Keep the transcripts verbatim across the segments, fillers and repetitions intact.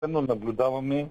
Едно наблюдаваме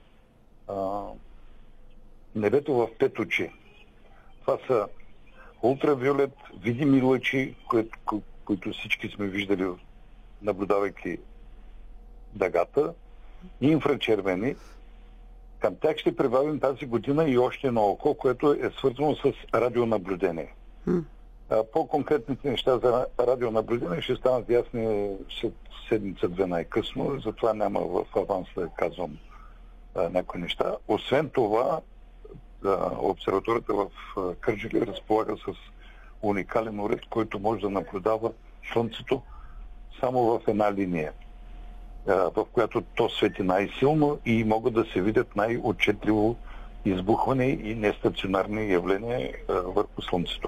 а, небето в пет очи. Това са ултравиолет, видими лъчи, които, ко, които всички сме виждали, наблюдавайки дъгата, и инфрачервени. Към тях ще прибавим тази година и още едно око, което е свързано с радионаблюдение. Mm. По-конкретните неща за радионаблюдение ще станат ясни след седмица-две най-късно, затова няма в аванс да казвам а, някои неща. Освен това, а, обсерваторията в а, Кърджали разполага с уникален уред, който може да наблюдава Слънцето само в една линия, а, в която то свети най-силно и могат да се видят най-отчетливо избухване и нестационарни явления а, върху Слънцето.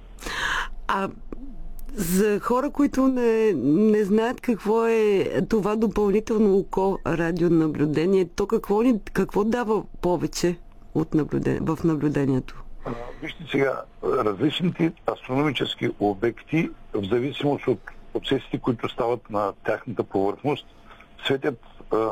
А за хора, които не, не знаят какво е това допълнително око радионаблюдение, то какво, ни, какво дава повече от наблюдение, в наблюдението? А, вижте сега, различните астрономически обекти, в зависимост от процесите, които стават на тяхната повърхност, светят а,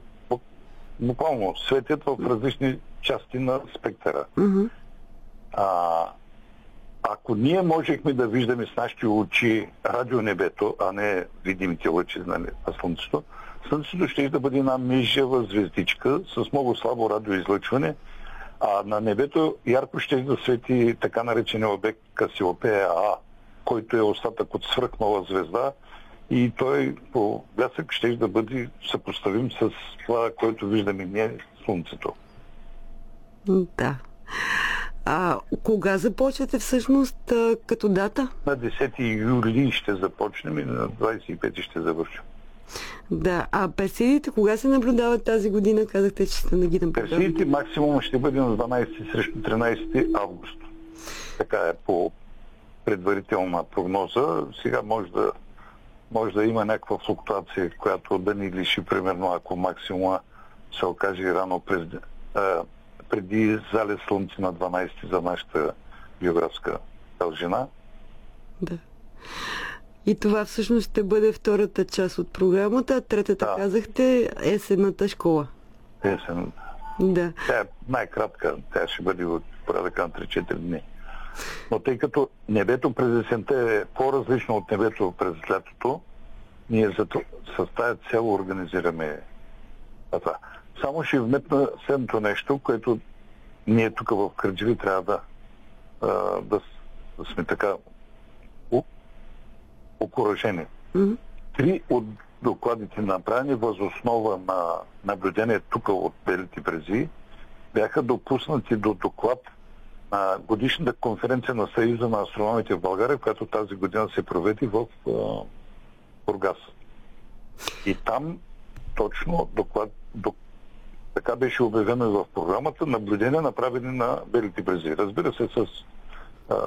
буквално светят в различни части на спектъра. Mm-hmm. А, Ако ние можехме да виждаме с нашите очи радионебето, а не видимите лъчи на Слънцето, Слънцето ще да бъде една мижева звездичка с много слабо радиоизлъчване, а на небето ярко ще да свети така наречения обект Касиопея А, който е остатък от свръхнова звезда, и той по блясък ще да бъде съпоставим с това, което виждаме ние, Слънцето. Да. А кога започвате всъщност а, като дата? На десети юли ще започнем и на двадесет и пети ще завършим. Да, а Персеидите кога се наблюдават тази година? Казахте, че сте на ги наблюдават. Персеидите максимум ще бъде на дванадесети срещу тринадесети август. Така е по предварителна прогноза. Сега може да, може да има някаква флуктуация, която да ни лиши, примерно, ако максимума се окаже рано през а, преди залез Слънце на дванадесети за нашата географска дължина. Да. И това всъщност ще бъде втората част от програмата, а третата, да, казахте, есенната школа. Есенната. Да. Тя е най-кратка, тя ще бъде от порядъка на три-четири дни. Но тъй като небето през есента е по-различно от небето през лятото, ние за с тази цел организираме това. Само ще вметна следното нещо, което ние тук в Кърджали трябва да, да, да сме така окуражени. Mm-hmm. Три от докладите, направени въз основа на наблюдение тук от Белите брези, бяха допуснати до доклад на годишната конференция на Съюза на астрономите в България, която тази година се проведе в Бургас. И там точно доклад, доклад така беше обявено и в програмата, наблюдения, направени на Белите брези. Разбира се, с а,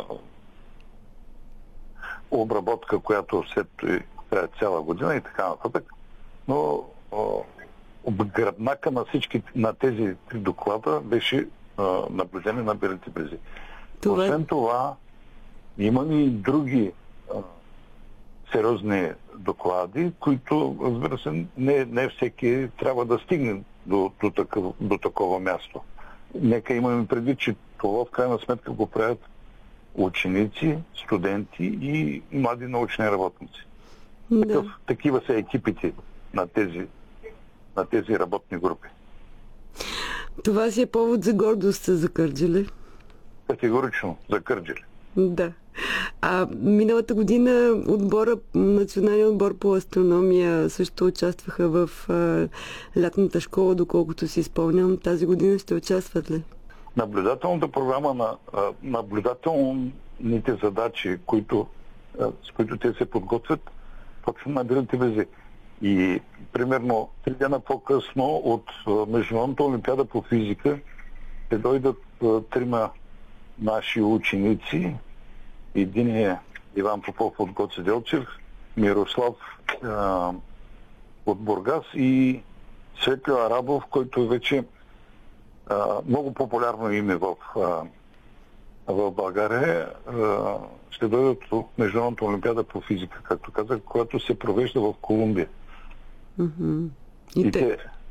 обработка, която след това цяла година и така нататък. Но а, гръбнака на всички, на тези три доклада беше а, наблюдение на Белите брези. Това... Освен това, имаме и други а, сериозни доклади, които, разбира се, не, не всеки трябва да стигне до, до, такъв, до такова място. Нека имаме предвид, че това в крайна сметка го правят ученици, студенти и млади научни работници. Да. Такъв, такива са екипите на тези, на тези работни групи. Това си е повод за гордост за Кърджали? Категорично за Кърджали. Да. А миналата година отбора, националният отбор по астрономия също участваха в а, лятната школа, доколкото си изпълнявам. Тази година ще участват ли? Наблюдателната програма на а, наблюдателните задачи, които, а, с които те се подготвят, точно на Белите брези. И примерно три дена по-късно от а, Международната олимпиада по физика ще дойдат а, трима наши ученици. Един е Иван Попов от Гоце Делчев, Мирослав а, от Бургас и Светлио Арабов, който е вече а, много популярно име в, а, в България. А, ще дойдат от Международната олимпиада по физика, както казах, която се провежда в Колумбия. Mm-hmm. И, и те...